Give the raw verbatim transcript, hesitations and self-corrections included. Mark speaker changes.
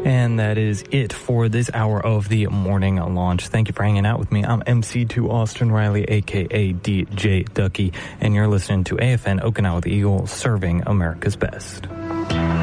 Speaker 1: And that is it for this hour of the morning launch. Thank you for hanging out with me. I'm M C two Austin Riley, a k a. D J Ducky, and you're listening to A F N Okinawa the Eagle, serving America's best.